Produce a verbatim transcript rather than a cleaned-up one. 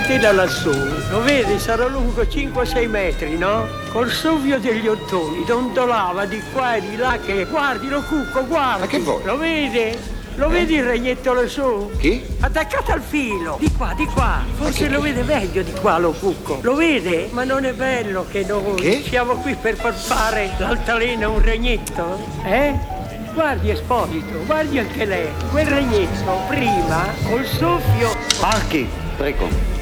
Guardate là lassù, lo vedi? Sarà lungo cinque sei metri, no? Col soffio degli ottoni, dondolava di qua e di là che... Guardilo, Cucco, guardi! Ma che vuoi? Lo vedi? Lo Eh? vedi il ragnetto lassù? Chi? Attaccato al filo! Di qua, di qua! Forse lo vede meglio di qua, lo Cucco. Lo vede? Ma non è bello che noi Che? siamo qui per fare l'altalena a un ragnetto? Eh? Guardi Esposito, guardi anche lei. Quel ragnetto prima, col soffio... Parchi, prego.